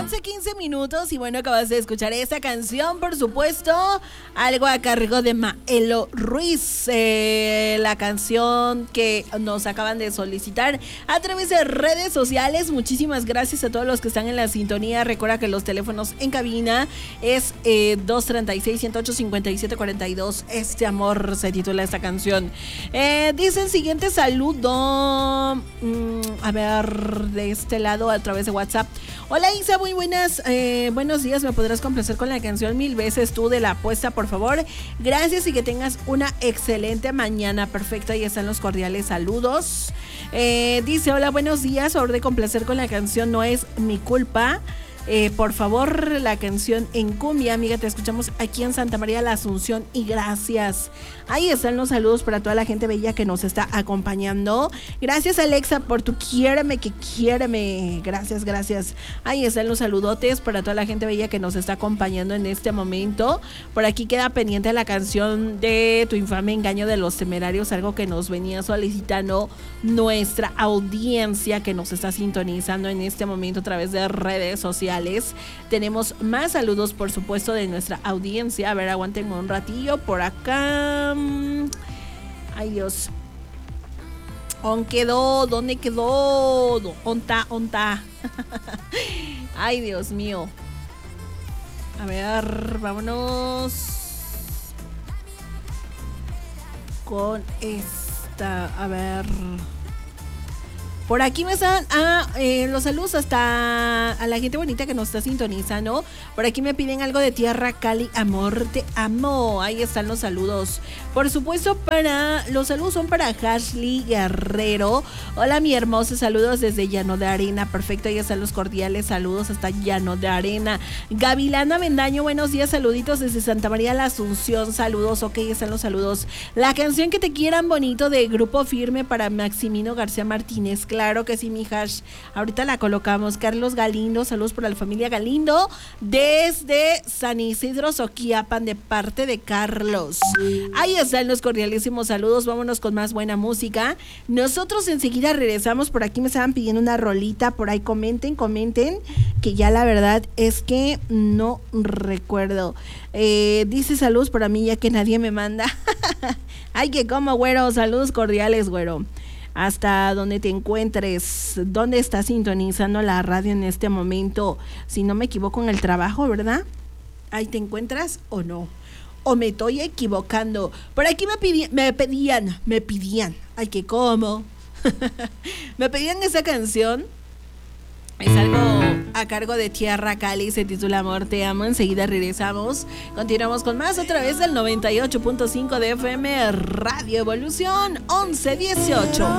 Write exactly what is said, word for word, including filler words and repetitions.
once quince minutos y bueno, acabas de escuchar esta canción, por supuesto, algo a cargo de Maelo Ruiz, eh, la canción que nos acaban de solicitar a través de redes sociales. Muchísimas gracias a todos los que están en la sintonía. Recuerda que los teléfonos en cabina es eh, dos tres seis, uno cero ocho, cinco siete cuatro dos. Este amor se titula esta canción. Eh, dice el siguiente saludo, mm, a ver, de este lado a través de WhatsApp. Hola Isa, muy buenas, eh, buenos días, me podrás complacer con la canción Mil Veces Tú de La Apuesta, por favor. Gracias y que tengas una excelente mañana. Perfecto, ahí están los cordiales saludos. Eh, dice, hola, buenos días, favor de complacer con la canción No Es Mi Culpa. Eh, por favor, la canción en cumbia, amiga, te escuchamos aquí en Santa María la Asunción y gracias. Ahí están los saludos para toda la gente bella que nos está acompañando. Gracias, Alexa, por tu quiéreme que quiéreme. Gracias, gracias. Ahí están los saludotes para toda la gente bella que nos está acompañando en este momento. Por aquí queda pendiente la canción de Tu infame engaño de Los Temerarios, algo que nos venía solicitando nuestra audiencia que nos está sintonizando en este momento a través de redes sociales. Tenemos más saludos, por supuesto, de nuestra audiencia. A ver, aguántenme un ratillo por acá. Ay, Dios. ¿Dónde quedó? ¿Dónde quedó? ¿Onta? ¿Onta? Ay, Dios mío. A ver, vámonos con esta. A ver. Por aquí me están ah, eh, los saludos hasta a la gente bonita que nos está sintonizando. Por aquí me piden algo de Tierra Cali, amor, te amo. Ahí están los saludos. Por supuesto, para los saludos son para Ashley Guerrero. Hola, mi hermosa, saludos desde Llano de Arena. Perfecto, ahí están los cordiales saludos hasta Llano de Arena. Gavilana Mendaño, buenos días, saluditos desde Santa María la Asunción. Saludos, ok, ahí están los saludos. La canción Que Te Quieran Bonito de Grupo Firme para Maximino García Martínez. Claro que sí, mi hash. Ahorita la colocamos. Carlos Galindo, saludos para la familia Galindo desde San Isidro, Soquiapan, de parte de Carlos. Ahí están los cordialísimos saludos. Vámonos con más buena música. Nosotros enseguida regresamos. Por aquí me estaban pidiendo una rolita. Por ahí comenten, comenten. Que ya la verdad es que no recuerdo. Eh, dice saludos para mí ya que nadie me manda. Ay, que como, güero. Saludos cordiales, güero. Hasta donde te encuentres, dónde estás sintonizando la radio en este momento, si no me equivoco en el trabajo, ¿verdad? Ahí te encuentras o no, o me estoy equivocando. Por aquí me, pidi- me pedían, me pedían, ay que cómo, me pedían esa canción. Es algo a cargo de Tierra Cali, se titula Amor, te amo. Enseguida regresamos. Continuamos con más a través del noventa y ocho punto cinco de F M Radio Evolución once dieciocho.